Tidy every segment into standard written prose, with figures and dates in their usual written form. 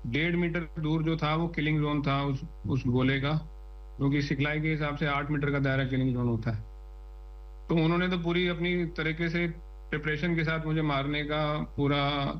1.5 metre दूर जो था वो किलिंग जोन था उस गोले का, क्योंकि सिखलाई के हिसाब से 8 मीटर का दायरा किलिंग जोन होता है। तो उन्होंने तो पूरी अपनी तरीके से प्रिपरेशन के साथ मुझे मारने का पूरा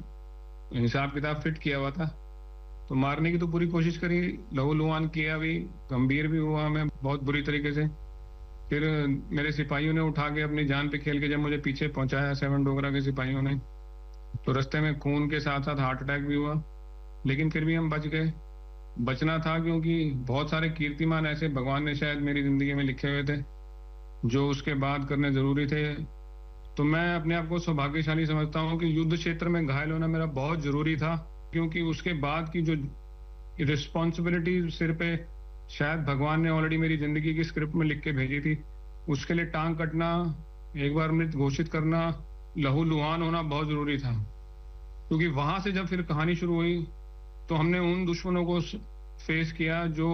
हिसाब किताब फिट किया हुआ था। तो मारने की तो पूरी कोशिश करी, लहूलुहान किया भी, गंभीर भी हुआ मैं बहुत बुरी तरीके से। फिर मेरे सिपाहियों ने उठा के अपनी जान पे खेल के जब मुझे पीछे पहुंचाया 7 डोगरा के सिपाहियों ने, तो रास्ते में खून के साथ साथ हार्ट अटैक भी हुआ, लेकिन फिर भी हम बच गए। बचना था क्योंकि बहुत सारे कीर्तिमान ऐसे भगवान ने शायद मेरी जिंदगी में लिखे हुए थे जो उसके बाद करने जरूरी थे। तो मैं अपने आप को सौभाग्यशाली समझता हूँ कि युद्ध क्षेत्र में घायल होना मेरा बहुत जरूरी था, क्योंकि उसके बाद की जो रिस्पॉन्सिबिलिटी सिर पे शायद भगवान ने ऑलरेडी मेरी जिंदगी की स्क्रिप्ट में लिख के भेजी थी। उसके लिए टांग कटना, एक बार मृत घोषित करना, लहूलुहान होना बहुत जरूरी था। क्योंकि वहां से जब फिर कहानी शुरू हुई तो हमने उन दुश्मनों को फेस किया जो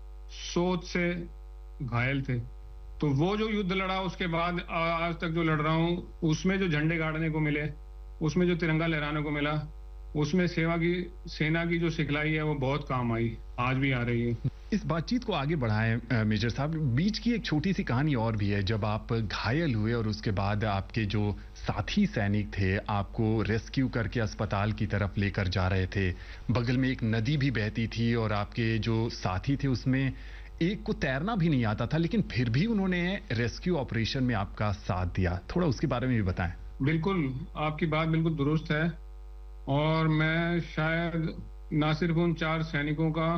सोच से घायल थे। तो वो जो युद्ध लड़ा उसके बाद आज तक जो लड़ रहा हूँ, उसमें जो झंडे गाड़ने को मिले, उसमें जो तिरंगा लहराने को मिला, उसमें सेना की जो सिखलाई है वो बहुत काम आई, आज भी आ रही है। इस बातचीत को आगे बढ़ाएं मेजर साहब, बीच की एक छोटी सी कहानी और भी है। जब आप घायल हुए और उसके बाद आपके जो साथी सैनिक थे आपको रेस्क्यू करके अस्पताल की तरफ लेकर जा रहे थे, बगल में एक नदी भी बहती थी और आपके जो साथी थे उसमें एक को तैरना भी नहीं आता था, लेकिन फिर भी उन्होंने रेस्क्यू ऑपरेशन में आपका साथ दिया। थोड़ा उसके बारे में भी बताएं। बिल्कुल, आपकी बात बिल्कुल दुरुस्त है। और मैं शायद ना सिर्फ उन 4 सैनिकों का,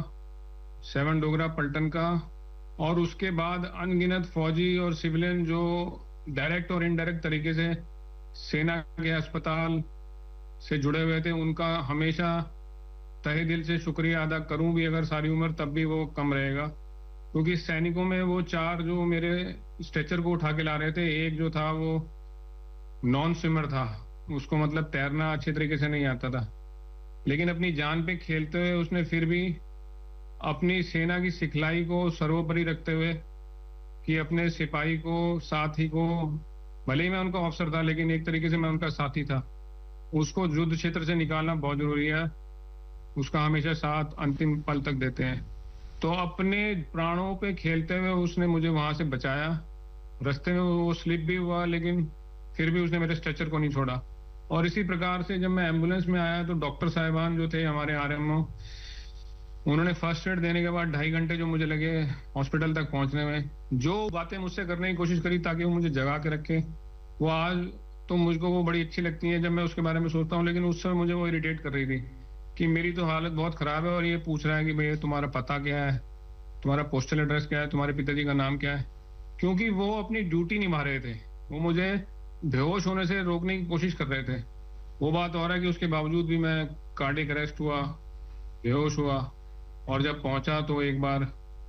7 डोगरा पलटन का, और उसके बाद अनगिनत फौजी और सिविलियन जो डायरेक्ट और इनडायरेक्ट तरीके से सेना के अस्पताल से जुड़े हुए थे, उनका हमेशा तहे दिल से शुक्रिया अदा करूं भी अगर सारी उम्र, तब भी वो कम रहेगा। क्योंकि सैनिकों में वो 4 जो मेरे स्ट्रेचर को उठा के ला रहे थे, एक जो था वो नॉन स्विमर था, उसको मतलब तैरना अच्छे तरीके से नहीं आता था, लेकिन अपनी जान पे खेलते हुए उसने फिर भी अपनी सेना की सिखलाई को सर्वोपरि रखते हुए कि अपने सिपाही को, साथी को, भले ही मैं उनका अफसर था लेकिन एक तरीके से मैं उनका साथी था, उसको युद्ध क्षेत्र से निकालना बहुत जरूरी है। उसका हमेशा साथ अंतिम पल तक देते हैं। तो अपने प्राणों पे खेलते हुए उसने मुझे वहां से बचाया। रास्ते में वो स्लिप भी हुआ, लेकिन फिर भी उसने मेरे स्ट्रेचर को नहीं छोड़ा। और इसी प्रकार से जब मैं एम्बुलेंस में आया तो डॉक्टर साहिबान जो थे हमारे आरएमओ, उन्होंने फर्स्ट एड देने के बाद 2.5 घंटे जो मुझे लगे हॉस्पिटल तक पहुंचने में, जो बातें मुझसे करने की कोशिश करी ताकि वो मुझे जगा के रखे, वो आज तो मुझको वो बड़ी अच्छी लगती है जब मैं उसके बारे में सोचता हूँ, लेकिन उस समय मुझे वो इरिटेट कर रही थी कि मेरी तो हालत बहुत खराब है और ये पूछ रहा है कि भैया तुम्हारा पता क्या है, तुम्हारा पोस्टल एड्रेस क्या है, तुम्हारे पिताजी का नाम क्या है। क्योंकि वो अपनी ड्यूटी निभा रहे थे, वो मुझे बेहोश होने से रोकने की कोशिश कर रहे थे। वो बात और है कि उसके बावजूद भी मैं कार्डियक अरेस्ट हुआ, बेहोश हुआ, और जब पहुंचा तो एक बार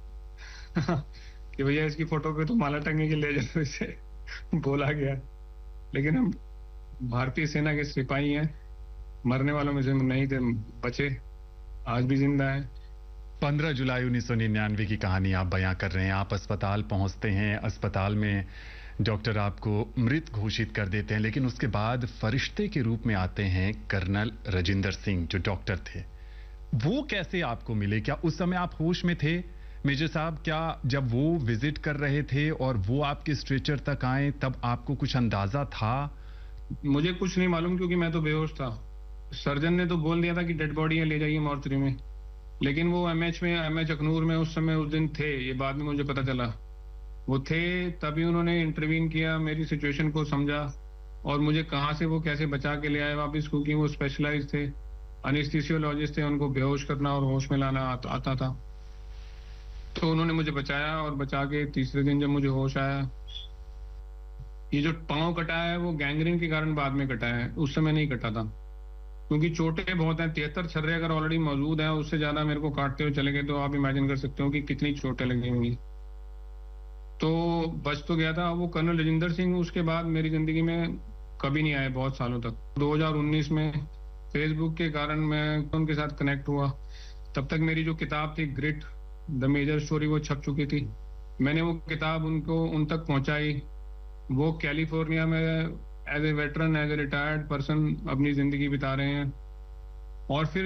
कि भैया इसकी फोटो पे तो माला टंगे के ले जाओ इसे बोला गया। लेकिन हम भारतीय सेना के सिपाही हैं, मरने वालों में से नहीं थे, बचे, आज भी जिंदा है। 15 जुलाई 1999 की कहानी आप बयां कर रहे हैं। आप अस्पताल पहुंचते हैं, अस्पताल में डॉक्टर आपको मृत घोषित कर देते हैं, लेकिन उसके बाद फरिश्ते के रूप में आते हैं कर्नल राजिंदर सिंह जो डॉक्टर थे। वो कैसे आपको मिले? क्या उस समय आप होश में थे मेजर साहब? क्या जब वो विजिट कर रहे थे और वो आपके स्ट्रेचर तक आए तब आपको कुछ अंदाजा था? मुझे कुछ नहीं मालूम क्योंकि मैं तो बेहोश था। सर्जन ने तो बोल दिया था कि डेड बॉडी है, ले जाइए मॉर्चरी में, लेकिन वो एमएच अखनूर में उस समय उस दिन थे, ये बाद में मुझे पता चला। वो थे, तभी उन्होंने इंटरवीन किया, मेरी सिचुएशन को समझा और मुझे कहाँ से वो कैसे बचा के ले आए वापस, क्योंकि वो स्पेशलाइज थे, एनेस्थीसियोलॉजिस्ट थे, उनको बेहोश करना और होश में लाना आता था। तो उन्होंने मुझे बचाया और बचा के तीसरे दिन जब मुझे होश आया, ये जो पाँव कटा है वो गैंग्रीन के कारण बाद में कटा है, उस समय नहीं कटा था, क्योंकि चोटें बहुत हैं। 73 छर्रे अगर ऑलरेडी मौजूद हैं, उससे ज्यादा मेरे को काटते हुए चले गए तो आप इमेजिन कर सकते हो कि कितनी चोटें लगी होंगी। तो बच तो गया था। वो कर्नल राजिंदर सिंह उसके बाद मेरी जिंदगी में कभी नहीं आए बहुत सालों तक। 2019 में फेसबुक के कारण मैं उनके साथ कनेक्ट हुआ। तब तक मेरी जो किताब थी ग्रिट द मेजर स्टोरी, वो छप चुकी थी। मैंने वो किताब उन तक पहुंचाई। वो कैलिफोर्निया में as a veteran, as a retired person अपनी जिंदगी बिता रहे हैं। और फिर